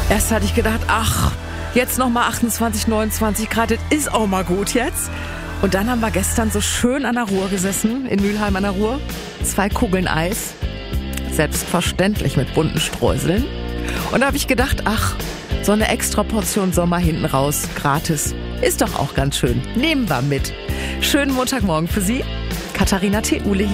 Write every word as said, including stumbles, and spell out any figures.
Erst hatte ich gedacht, ach, jetzt nochmal achtundzwanzig, neunundzwanzig Grad, das ist auch mal gut jetzt. Und dann haben wir gestern so schön an der Ruhr gesessen, in Mülheim an der Ruhr. Zwei Kugeln Eis, selbstverständlich mit bunten Streuseln. Und da habe ich gedacht, ach, so eine extra Portion Sommer hinten raus, gratis, ist doch auch ganz schön. Nehmen wir mit. Schönen Montagmorgen für Sie. Katharina Theule hier.